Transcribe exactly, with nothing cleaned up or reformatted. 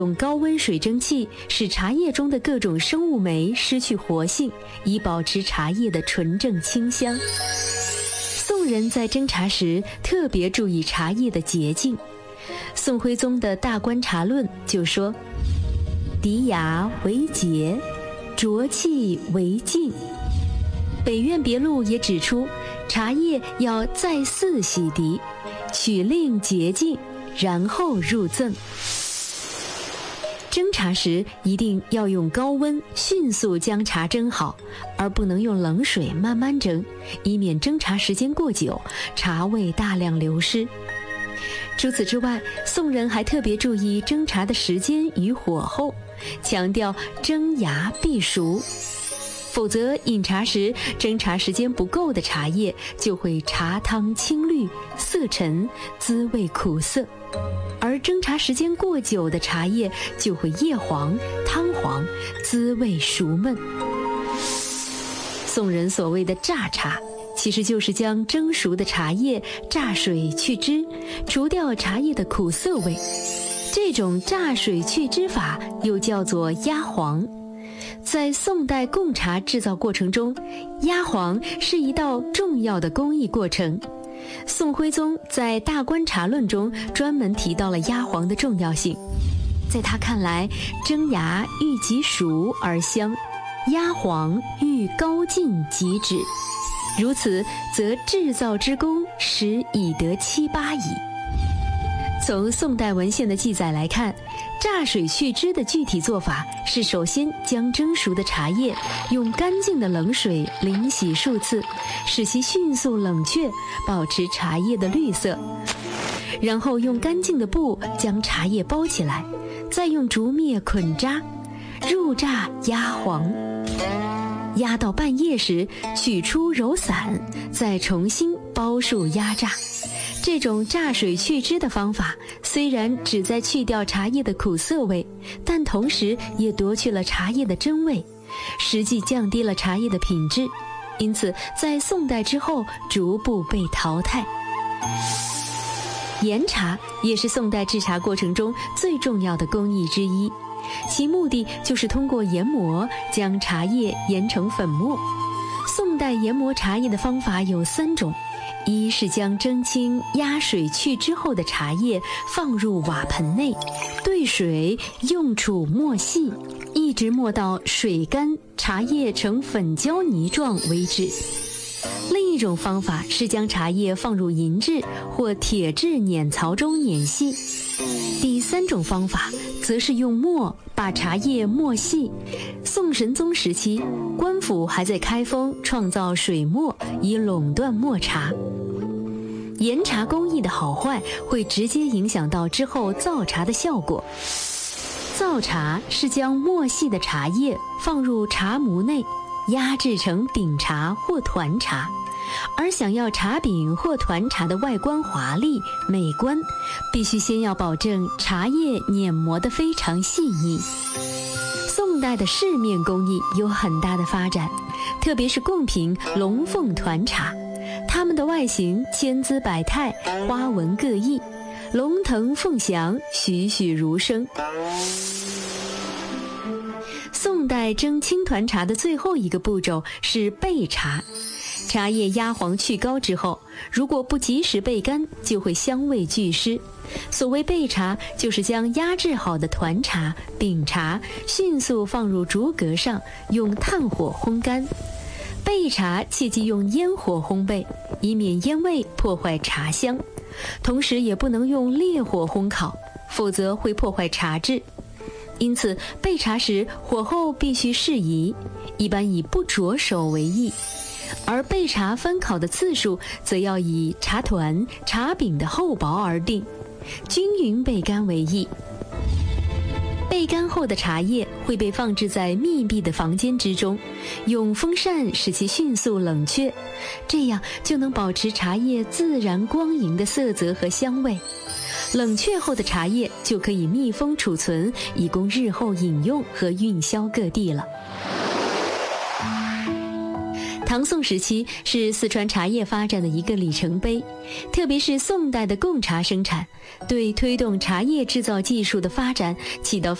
用高温水蒸气使茶叶中的各种生物酶失去活性，以保持茶叶的纯正清香。宋人在蒸茶时特别注意茶叶的洁净。宋徽宗的《大观茶论》就说：涤芽为洁，浊气为净。北苑别录也指出，茶叶要再四洗涤，取令洁净，然后入赠。蒸茶时一定要用高温迅速将茶蒸好，而不能用冷水慢慢蒸，以免蒸茶时间过久，茶味大量流失。除此之外，宋人还特别注意蒸茶的时间与火候，强调蒸芽必熟，否则饮茶时蒸茶时间不够的茶叶就会茶汤青绿、色沉，滋味苦涩，而蒸茶时间过久的茶叶就会叶黄、汤黄，滋味熟闷。宋人所谓的榨茶，其实就是将蒸熟的茶叶榨水去汁，除掉茶叶的苦涩味。这种榨水去汁法又叫做压黄。在宋代贡茶制造过程中，压黄是一道重要的工艺过程。宋徽宗在《大观茶论》中专门提到了压黄的重要性。在他看来，蒸芽欲极熟而香，压黄欲高进即止，如此则制造之功实已得七八矣。从宋代文献的记载来看，榨水去汁的具体做法是首先将蒸熟的茶叶用干净的冷水淋洗数次，使其迅速冷却，保持茶叶的绿色，然后用干净的布将茶叶包起来，再用竹篾捆扎，入榨压黄。压到半叶时取出揉散，再重新包束压榨。这种榨水去汁的方法虽然旨在去掉茶叶的苦涩味，但同时也夺去了茶叶的真味，实际降低了茶叶的品质，因此在宋代之后逐步被淘汰。研茶也是宋代制茶过程中最重要的工艺之一，其目的就是通过研磨将茶叶研成粉末。宋代研磨茶叶的方法有三种，一是将蒸清压水去汁后的茶叶放入瓦盆内，兑水用杵磨细，一直磨到水干，茶叶呈粉胶泥状为止。另一种方法是将茶叶放入银质或铁质碾槽中碾细。第三种方法则是用磨把茶叶磨细。宋神宗时期，官府还在开封创造水磨，以垄断磨茶。研茶工艺的好坏会直接影响到之后造茶的效果。造茶是将磨细的茶叶放入茶模内，压制成饼茶或团茶，而想要茶饼或团茶的外观华丽美观，必须先要保证茶叶碾磨得非常细腻。宋代的饰面工艺有很大的发展，特别是贡品龙凤团茶，它们的外形千姿百态，花纹各异，龙腾凤翔，栩栩如生。宋代蒸青团茶的最后一个步骤是焙茶。茶叶压黄去膏之后，如果不及时焙干，就会香味俱失。所谓焙茶，就是将压制好的团茶、饼茶迅速放入竹革上，用炭火烘干。焙茶切忌用烟火烘焙，以免烟味破坏茶香，同时也不能用烈火烘烤，否则会破坏茶质。因此焙茶时火候必须适宜，一般以不着手为宜，而焙茶翻烤的次数则要以茶团、茶饼的厚薄而定，均匀焙干为宜。焙干后的茶叶会被放置在密闭的房间之中，用风扇使其迅速冷却，这样就能保持茶叶自然光莹的色泽和香味。冷却后的茶叶就可以密封储存，以供日后饮用和运销各地了。 唐宋时期是四川茶叶发展的一个里程碑，特别是宋代的贡茶生产，对推动茶叶制造技术的发展起到